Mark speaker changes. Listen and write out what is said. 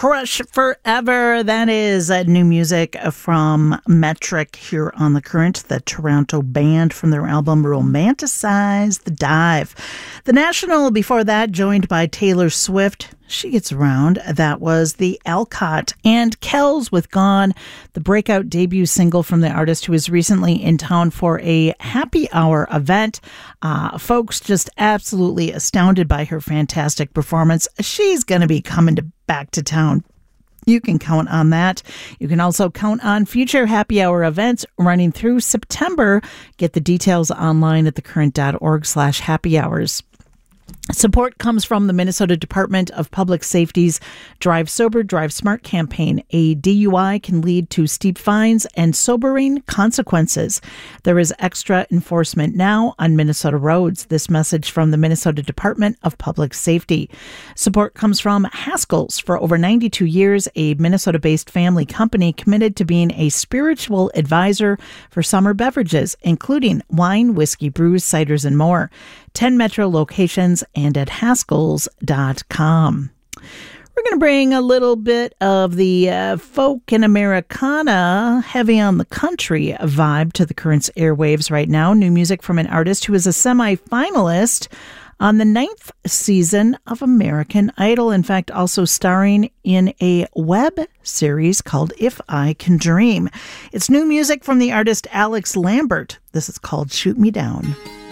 Speaker 1: Crush Forever. That is new music from Metric here on The Current, the Toronto band, from their album Romanticize the Dive. The National before that, joined by Taylor Swift. She gets around. That was the Alcott and Kells with Gone, the breakout debut single from the artist who was recently in town for a happy hour event. Folks just absolutely astounded by her fantastic performance. She's going to be coming back to town. You can count on that. You can also count on future happy hour events running through September. Get the details online at thecurrent.org/happy hours. Support comes from the Minnesota Department of Public Safety's Drive Sober, Drive Smart campaign. A DUI can lead to steep fines and sobering consequences. There is extra enforcement now on Minnesota roads. This message from the Minnesota Department of Public Safety. Support comes from Haskell's. For over 92 years, a Minnesota-based family company committed to being a spiritual advisor for summer beverages, including wine, whiskey, brews, ciders, and more. 10 metro locations and at haskells.com. We're going to bring a little bit of the folk and Americana, heavy on the country vibe to the Current's airwaves right now. New music from an artist who is a semi-finalist on the 9th season of American Idol. In fact, also starring in a web series called If I Can Dream. It's new music from the artist Alex Lambert. This is called Shoot Me Down.